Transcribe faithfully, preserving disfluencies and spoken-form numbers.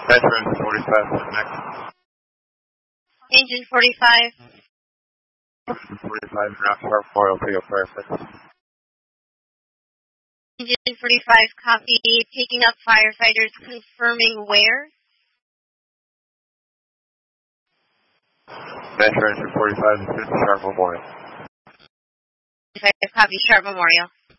Veteran forty-five, next. Engine forty-five. forty-five, Rock Sharp Memorial, P O Fire six. Engine forty-five, copy. Picking up firefighters, confirming where? Veteran forty-five, Sharp Memorial. forty-five, copy, Sharp Memorial.